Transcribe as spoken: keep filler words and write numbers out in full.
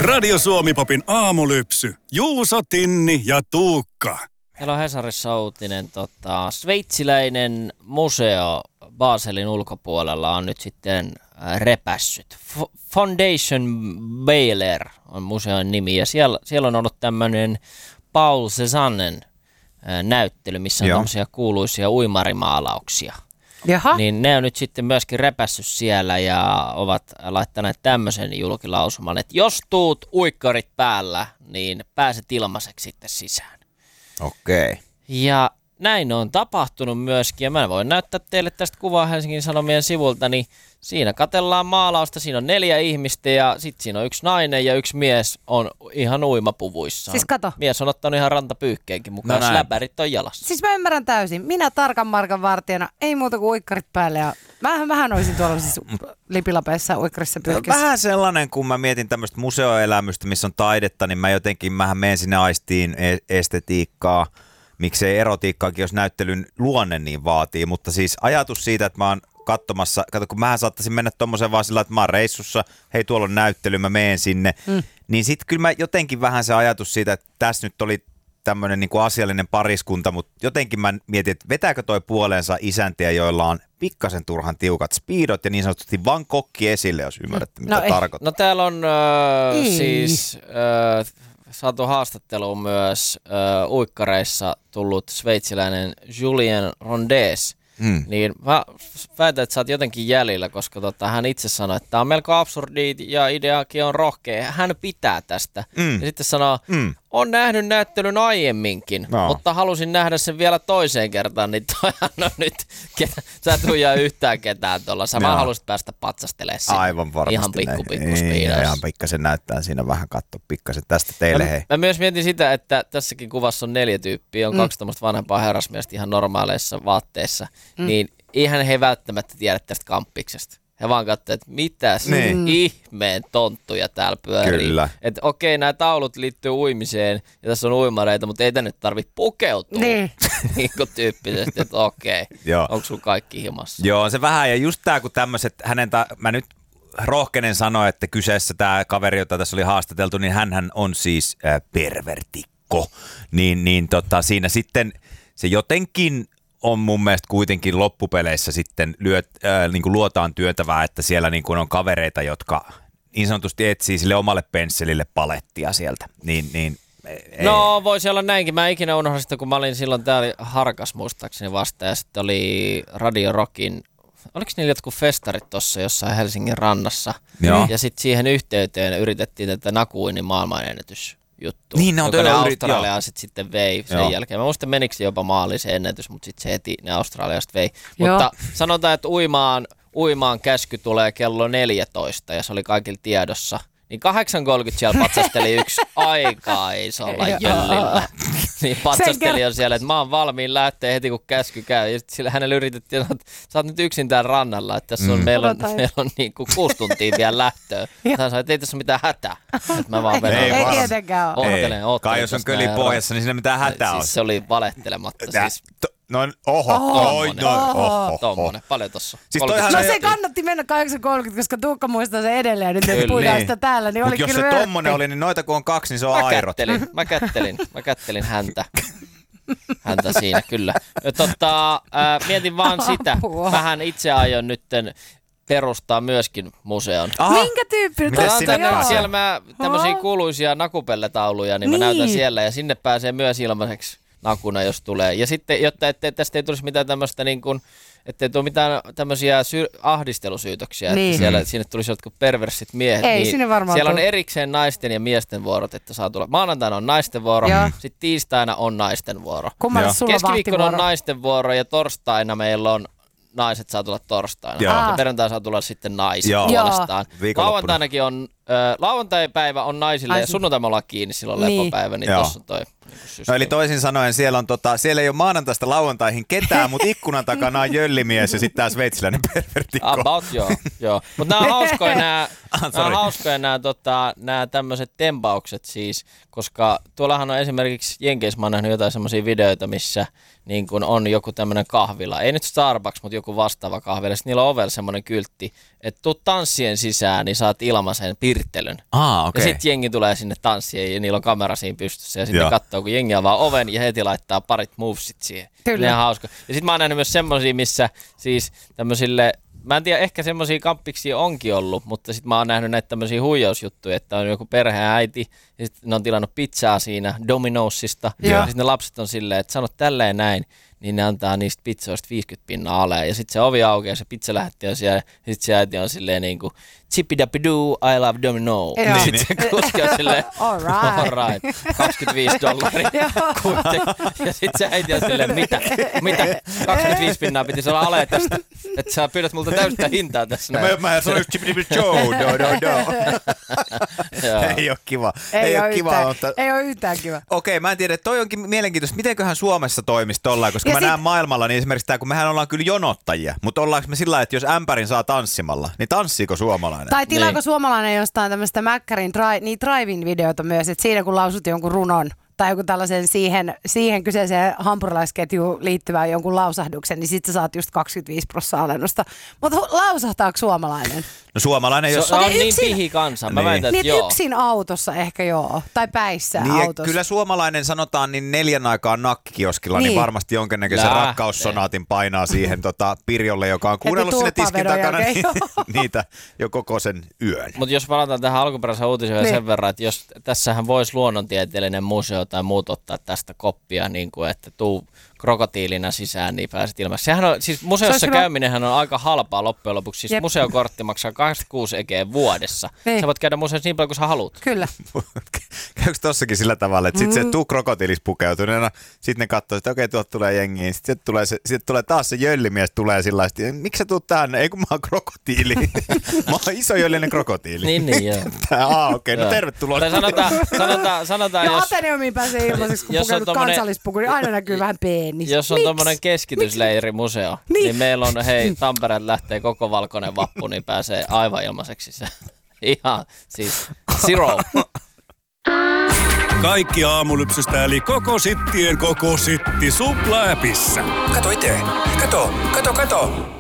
Radio Suomi-popin aamulypsy. Juuso, Tinni ja Tuukka. Meillä on Hesarissa uutinen. Tota, sveitsiläinen museo Baselin ulkopuolella on nyt sitten repässyt. F- Foundation Bayler on museon nimi ja siellä, siellä on ollut tämmöinen Paul Cézannen näyttely, missä on tämmöisiä kuuluisia uimarimaalauksia. Jaha. Niin ne on nyt sitten myöskin repässyt siellä ja ovat laittaneet tämmöisen julkilausuman, että jos tuut uikkarit päällä, niin pääset ilmaiseksi sitten sisään. Okei. Okay. Ja näin on tapahtunut myöskin, ja mä voin näyttää teille tästä kuvaa Helsingin Sanomien sivulta, niin siinä katsellaan maalausta, siinä on neljä ihmistä ja sitten siinä on yksi nainen ja yksi mies on ihan uimapuvuissaan. Siis kato. Mies on ottanut ihan rantapyyhkkeenkin mukaan, no läpärit on jalassa. Siis mä ymmärrän täysin. Minä tarkan markan vartijana, ei muuta kuin uikkarit päälle ja mähän vähän olisin tuolla siis lipilapeissa uikkarissa pyyhkeessä. Vähän sellainen, kun mä mietin tämmöistä museoelämystä, missä on taidetta, niin mä jotenkin, mähän menen sinne aistiin estetiikkaa. Miksei erotiikkaakin, jos näyttelyn luonne niin vaatii, mutta siis ajatus siitä, että mä oon katsomassa, kato kun mähän saattaisin mennä tommoseen vaan sillä, että mä oon reissussa, hei tuolla on näyttely, mä menen sinne, mm. niin sit kyllä mä jotenkin vähän se ajatus siitä, että tässä nyt oli tämmöinen niin kuin asiallinen pariskunta, mutta jotenkin mä mietin, että vetääkö toi puoleensa isäntiä, joilla on pikkasen turhan tiukat speedot ja niin sanotusti vaan kokki esille, jos ymmärrätte, mitä no, tarkoittaa. No täällä on äh, siis... Äh, saatu haastatteluun myös äh, uikkareissa tullut sveitsiläinen Julien Rondes. Mm. Niin mä väitän, että sä oot jotenkin jäljellä, koska tota, hän itse sanoi, että tämä on melko absurdi ja ideakin on rohkea. Hän pitää tästä. Mm. Ja sitten sanoo, mm. on nähnyt näyttelyn aiemminkin, no. mutta halusin nähdä sen vielä toiseen kertaan, niin toihan on nyt, ketä, sä et huijaa yhtään ketään tuolla. Sä no. vaan halusit päästä patsastelemaan sinne. Aivan varmasti. Ihan pikku pikku speedoissa. Ihan pikkasen näyttää siinä vähän katto pikkasen tästä teille mä, hei. Mä myös mietin sitä, että tässäkin kuvassa on neljä tyyppiä, on mm. kaksi tämmöistä vanhempaa herrasmiestä ihan normaaleissa vaatteissa, mm. niin eihän he välttämättä tiedä tästä kamppiksesta. He vaan katsovat, että mitäs niin. ihmeen tonttuja täällä pyörii. Kyllä. Että okei, nämä taulut liittyy uimiseen ja tässä on uimareita, mutta ei tänne tarvitse pukeutua. Niin. niin kuin tyyppisesti, että okei, onko sulla kaikki himassa? Joo, se vähän. Ja just tää, kun tämmöiset, hänen, ta- mä nyt rohkenen sanoa, että kyseessä tämä kaveri, jota tässä oli haastateltu, niin hänhän on siis äh, pervertikko. Niin, niin tota, siinä sitten se jotenkin... on mun mielestä kuitenkin loppupeleissä sitten lyöt, äh, niin kuin luotaan työntävää, että siellä niin kuin on kavereita, jotka niin sanotusti etsii sille omalle pensselille palettia sieltä. Niin, niin, ei. No voisi olla näinkin. Mä ikinä unohdin sitä, kun mä olin silloin täällä Harkas muistaakseni vasta ja sitten oli Radio Rockin, oliko niillä jotkut festarit tuossa jossain Helsingin rannassa? Joo. Ja sitten siihen yhteyteen yritettiin tätä nakuinin maailmanennätys. Juttu, niin, joka ne australialaiset sitten vei sen joo. jälkeen. Mä muistan, menikö se jopa maaliin se ennätys, mutta sitten se heti ne australialaiset vei. Joo. Mutta sanotaan, että uimaan, uimaan käsky tulee kello neljätoista ja se oli kaikilla tiedossa. Niin kahdeksan kolmekymmentä siellä patsasteli yksi aika isolla jöllillä. Niin patsasteli on siellä, että mä oon valmiin lähteä heti kun käsky käy. Ja sitten hänelle yritettiin sanoa, että sä oot nyt yksin täällä rannalla, että tässä on, mm. meillä on, meillä on niin kuin kuusi tuntia vielä lähtöä. Hän sanoi, että ei tässä ole mitään hätää. Että mä vaan vedän. Ei, ei tietenkään ole. Oottelen, oottelen. Kai jos on köli pohjassa, niin siinä mitään hätää on. Siis se oli valehtelematta. Siis. No oho, oho, oho, tommonen, paljon tossa. Siis no se kannatti mennä kahdeksan kolmekymmentä, koska Tuukka muistaa sen edelleen, nyt me puhutaan sitä täällä, niin oli kyllä jos se tommonen oli, niin noita kun on kaksi, niin se on mä airot. Kättelin, mä kättelin, mä kättelin häntä. Häntä siinä, kyllä. Tota, äh, mietin vaan sitä, vähän itse aion nytten perustaa myöskin museon. Aha. Minkä tyyppinen? Siellä mä tämmöisiä kuuluisia nakupelletauluja, niin mä niin. näytän siellä ja sinne pääsee myös ilmaiseksi nakuna, jos tulee. Ja sitten, jotta ettei, tästä ei tulisi mitään tämmöistä niin kuin, ettei tule mitään tämmöisiä sy- ahdistelusyytöksiä, niin. että siellä, sinne tulisi jotkut perversit miehet. Ei, niin sinne varmaan siellä tuli. on erikseen naisten ja miesten vuorot, että saa tulla. Maanantaina on naisten vuoro, ja. sitten tiistaina on naisten vuoro. Keskiviikkona on naisten vuoro ja torstaina meillä on naiset saa tulla torstaina. Ja perjantai saa tulla sitten naisen puolestaan. Lauantainakin on, äh, lauantai-päivä on naisille Ai, ja sunnuntai me ollaan kiinni silloin niin. lepopäivä, niin, niin tossa on toi. No eli toisin sanoen siellä, on tota, siellä ei ole maanantaista lauantaihin ketään, mutta ikkunan takana on jöllimies ja sitten tämä sveitsiläinen pervertikko. About joo, joo. Mutta nämä on hauskoja nämä, nämä on hauskoja nämä, tota, nämä tämmöiset tempaukset siis, koska tuollahan on esimerkiksi Jenkeissä, mä oon nähnyt jotain semmoisia videoita, missä niin kun on joku tämmöinen kahvila, ei nyt Starbucks, mutta joku vastaava kahvila, sitten niillä on ovella semmoinen kyltti, että tuu tanssien sisään, niin saat ilmaisen pirttelyn. Ah, okay. Ja sitten jengi tulee sinne tanssien ja niillä on kamera siinä pystyssä ja sitten katsoo, kun jengi avaa oven ja heti laittaa parit movesit siihen. Kyllä. Ne on hauska. Ja sitten mä oon nähnyt myös semmosia, missä siis tämmöisille, mä en tiedä, ehkä semmosia kamppiksia onkin ollut, mutta sitten mä oon nähnyt näitä tämmöisiä huijausjuttuja, että on joku perheäiti ja sitten ne on tilannut pizzaa siinä Domino'sista ja sitten ne lapset on silleen, että sanot tälleen näin, niin ne antaa niistä pizzoista viisikymmentä pinnaa aleen. Ja sitten se ovi aukeaa ja se pizza lähetti on siellä. Ja sitten se äiti on silleen niin kuin chippidapidoo, I love Domino. Ja sitten se kuski on silleen, all right. all right, kaksikymmentäviisi dollaria. Ja sitten se äiti on silleen, mitä, mitä, kaksikymmentäviisi pinnaa piti olla ale tästä. Että sä pyydät multa täystä hintaa tässä näin. Mä, mä sanoin chippidapidoo, do do do. Ei ole kiva. Ei, ei ole kiva. Yhtään, mutta... Ei ole yhtään kiva. Okei, mä en tiedä, toi onkin mielenkiintoista. Mitenköhän Suomessa toimisi tollain, koska Ja mä sit... näen maailmalla, niin esimerkiksi tää, kun mehän ollaan kyllä jonottajia, mutta ollaanko me sillä lailla, että jos ämpärin saa tanssimalla, niin tanssiiko suomalainen? Tai tilaako niin. suomalainen jostain tämmöistä Mäkkärin dri- niin drive-in videota myös, että siinä kun lausut jonkun runon tai joku tällaisen siihen, siihen kyseiseen hampurilaisketjuun liittyvään jonkun lausahduksen, niin sit sä saat just kaksikymmentäviisi prosenttia alennusta. Mutta lausahtaako suomalainen? No suomalainen, jos... Se on Okei, niin yksin- pihi kansa, mä Niin. väitän, että Niin joo. yksin autossa ehkä joo, tai päissä Niin, autossa. kyllä suomalainen sanotaan niin neljän aikaan nakkikioskilla, niin, Niin. varmasti jonkinnäköisen Lähtee. rakkaussonaatin painaa siihen tota, Pirjolle, joka on kuunnellut sinne tiskin turpavedon takana jälkeen, niin, niitä jo koko sen yön. Mutta jos palataan tähän alkuperäiseen uutiseen Niin. sen verran, että jos tässähän voisi luonnontieteellinen museo tai muut ottaa tästä koppia, niin kuin, että tuu krokotiilina sisään, niin pääset ilmaksi. Sehän on, siis museossa hyvä. käyminenhän on aika halpaa loppujen lopuksi. Siis Jep. museokortti maksaa kahdeksankymmentäkuusi ekeä vuodessa. Niin. Sä voit käydä museossa niin paljon kuin sä haluat. Kyllä. Käykö tossakin sillä tavalla, että sit Mm. se tuu krokotiilis pukeutuneena, sitten ne katsoo, että okei, tuolta tulee jengiin, sitten tulee, se, sit tulee taas se jöllimies tulee sillä lailla, että miksi sä tuut tänne? Ei kun mä oon krokotiili. Mä oon iso jöllinen krokotiili. Niin, niin, joo. Tää, aa, okei, okay, no Joo. tervetuloa. Tai sanotaan, sanotaan, sanotaan Ja jos, Ateneumiin pääsee ilmaiseksi, kun jos on pukeudut tommonen- kansallispuku, niin aina näkyy vähän penis. jos on Miksi? tommonen keskitysleirimuseo, niin. Niin. niin meillä on, hei, Tampereelta lähtee koko valkoinen vappu, niin pääsee aivan ilmaiseksi se. Ihan, siis zero. Kaikki aamulypsystä eli koko sittien koko sitti Supla-äpissä. Kato itse. Kato, kato, kato.